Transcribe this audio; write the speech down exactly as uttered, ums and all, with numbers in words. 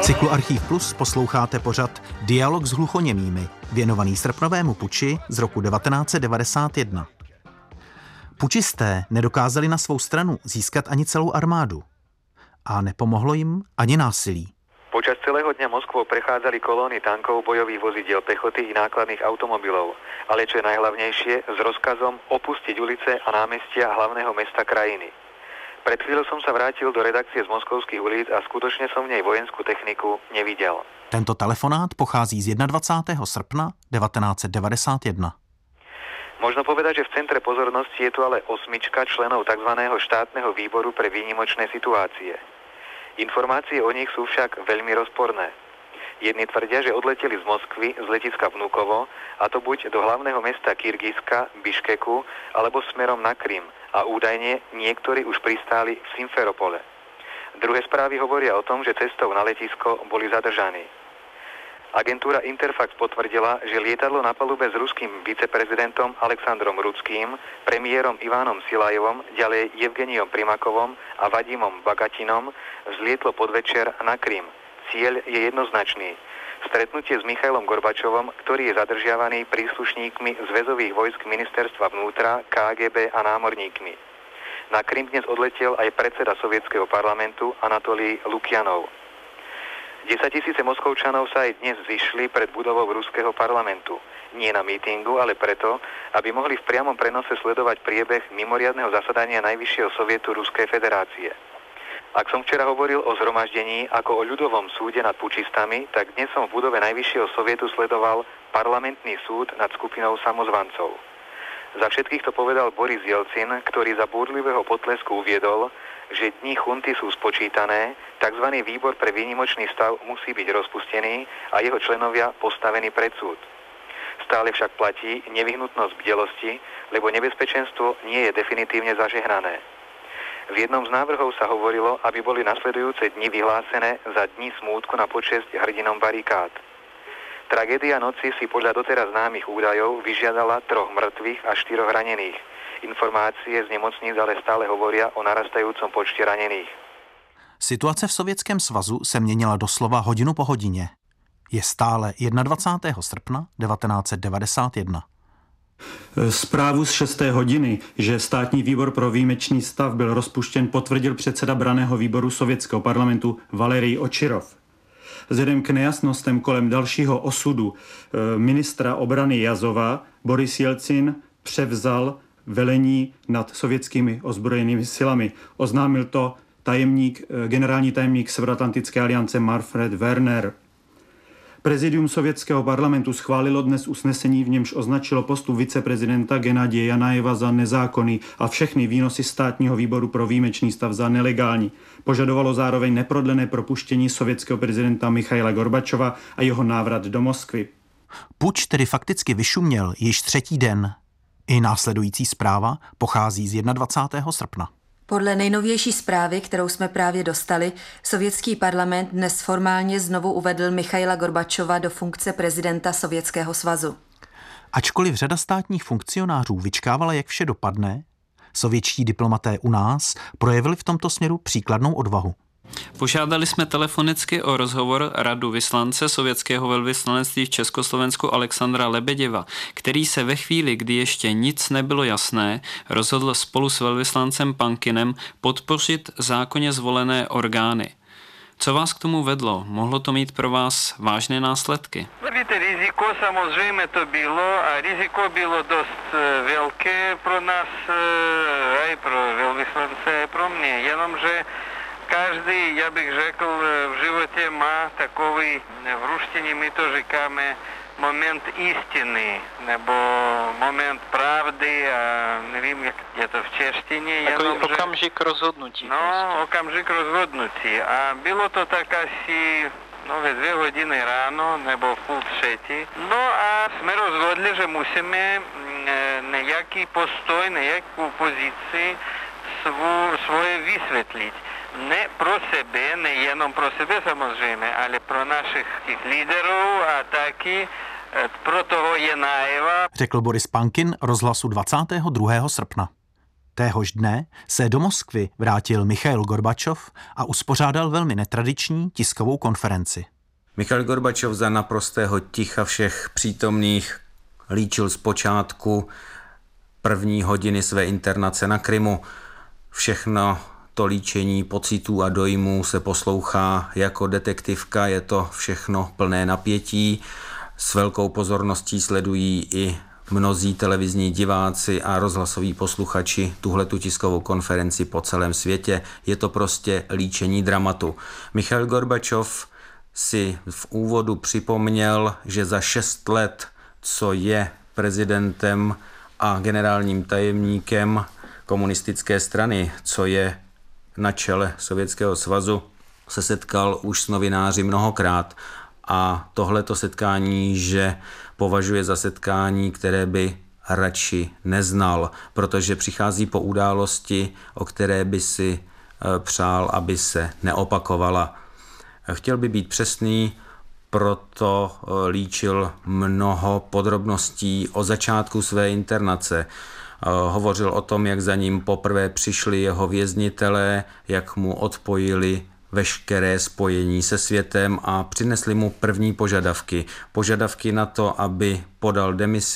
cyklu Archív Plus posloucháte pořad Dialog s hluchoněmými, věnovaný srpnovému puči z roku devatenáct set devadesát jedna. Pučisté nedokázali na svou stranu získat ani celou armádu. A nepomohlo jim ani násilí. Počas celého dňa Moskvou prechádzali kolóny tankov, bojových vozidiel pechoty i nákladných automobilov, ale čo je najhlavnejšie, s rozkazom opustiť ulice a námestia hlavného mesta krajiny. Pred chvíľou som sa vrátil do redakcie z moskovských ulic a skutočne som v nej vojenskú techniku nevidel. Tento telefonát pochází z dvacátého prvého srpna devatenáct set devadesát jedna. Možno povedať, že v centre pozornosti je tu ale osmička členov tzv. Štátneho výboru pre výnimočné situácie. Informácie o nich sú však veľmi rozporné. Jedni tvrdia, že odleteli z Moskvy z letiska Vnukovo, a to buď do hlavného mesta Kyrgyzska, Biškeku, alebo smerom na Krym, a údajne niektorí už pristáli v Simferopole. Druhé správy hovoria o tom, že cestou na letisko boli zadržaní. Agentúra Interfax potvrdila, že lietadlo na palube s ruským viceprezidentom Alexandrom Rudským, premiérom Ivánom Silajevom, ďalej Evgenijom Primakovom a Vadimom Bagatinom vzlietlo podvečer na Krym. Cieľ je jednoznačný. Stretnutie s Michailom Gorbačovom, ktorý je zadržiavaný príslušníkmi zväzových vojsk ministerstva vnútra, ká gé bé a námorníkmi. Na Krym dnes odletel aj predseda sovietskeho parlamentu Anatolij Lukjanov. Desaťtisíce Moskovčanov sa aj dnes zišli pred budovou ruského parlamentu. Nie na mítingu, ale preto, aby mohli v priamom prenose sledovať priebeh mimoriadneho zasadania Najvyššieho sovietu Ruskej federácie. Ak som včera hovoril o zhromaždení ako o ľudovom súde nad pučistami, tak dnes som v budove Najvyššieho sovietu sledoval parlamentný súd nad skupinou samozvancov. Za všetkých to povedal Boris Jelcin, ktorý za búrlivého potlesku uviedol, že dni chunty sú spočítané, tzv. Výbor pre výnimočný stav musí byť rozpustený a jeho členovia postavení pred súd. Stále však platí nevyhnutnosť bdelosti, lebo nebezpečenstvo nie je definitívne zažehnané. V jednom z návrhov sa hovorilo, aby boli nasledujúce dni vyhlásené za dni smútku na počesť hrdinom barikád. Tragédia noci si podľa doteraz známych údajov vyžiadala troch mŕtvych a štyroch ranených. Informácie z nemocníc ale stále hovoria o narastajúcom počte ranených. Situace v Sovětském svazu se měnila doslova hodinu po hodině. Je stále dvacátého prvního srpna devatenáct set devadesát jedna. Zprávu z šesté hodiny, že státní výbor pro výjimečný stav byl rozpuštěn, potvrdil předseda branného výboru sovětského parlamentu Valerij Očirov. Vzhledem k nejasnostem kolem dalšího osudu ministra obrany Jazova, Boris Jelcin převzal velení nad sovětskými ozbrojenými silami. Oznámil to tajemník, generální tajemník Severoatlantické aliance Manfred Werner. Prezidium sovětského parlamentu schválilo dnes usnesení, v němž označilo postup viceprezidenta Gennadije Janajeva za nezákonný a všechny výnosy státního výboru pro výjimečný stav za nelegální. Požadovalo zároveň neprodlené propuštění sovětského prezidenta Michaila Gorbačova a jeho návrat do Moskvy. Puč tedy fakticky vyšuměl již třetí den. I následující zpráva pochází z dvacátého prvního srpna. Podle nejnovější zprávy, kterou jsme právě dostali, sovětský parlament dnes formálně znovu uvedl Michaila Gorbačova do funkce prezidenta Sovětského svazu. Ačkoliv řada státních funkcionářů vyčkávala, jak vše dopadne, sovětští diplomaté u nás projevili v tomto směru příkladnou odvahu. Požádali jsme telefonicky o rozhovor radu vyslance sovětského velvyslanectví v Československu Alexandra Lebeděva, který se ve chvíli, kdy ještě nic nebylo jasné, rozhodl spolu s velvyslancem Pankinem podpořit zákonně zvolené orgány. Co vás k tomu vedlo? Mohlo to mít pro vás vážné následky? Víte, riziko samozřejmě to bylo a riziko bylo dost velké pro nás, i pro velvyslance, i pro mě, jenomže každý, já bych řekl, v životě má takový, v ruštině my to říkáme, moment istiny, nebo moment pravdy, a nevím, jak je to v češtině. Takový jenom, okamžik že... rozhodnutí. No, prostě. Okamžik rozhodnutí. A bylo to tak asi, no, ve dvě hodiny ráno, nebo v půl třetí. No a jsme rozhodli, že musíme nějaký postoj, nějakou pozici svou, svoje vysvětlit. Ne pro sebe, nejenom pro sebe samozřejmě, ale pro našich líderů a taky pro toho Janajeva. Řekl Boris Pankin rozhlasu dvacátého druhého srpna. Téhož dne se do Moskvy vrátil Michail Gorbačov a uspořádal velmi netradiční tiskovou konferenci. Michail Gorbačov za naprostého ticha všech přítomných líčil zpočátku první hodiny své internace na Krymu. Všechno to líčení pocitů a dojmů se poslouchá jako detektivka, je to všechno plné napětí. S velkou pozorností sledují i mnozí televizní diváci a rozhlasoví posluchači tuhletu tiskovou konferenci po celém světě. Je to prostě líčení dramatu. Michail Gorbačov si v úvodu připomněl, že za šest let, co je prezidentem a generálním tajemníkem komunistické strany, co je na čele Sovětského svazu, se setkal už s novináři mnohokrát a tohleto setkání, že považuje za setkání, které by radši neznal, protože přichází po události, o které by si přál, aby se neopakovala. Chtěl by být přesný, proto líčil mnoho podrobností o začátku své internace. Hovořil o tom, jak za ním poprvé přišli jeho věznitelé, jak mu odpojili veškeré spojení se světem a přinesli mu první požadavky. Požadavky na to, aby podal demisi